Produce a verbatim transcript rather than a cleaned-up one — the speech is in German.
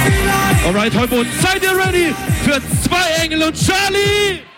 Alright, Heubund, seid ihr ready für zwei Engel und Charlie?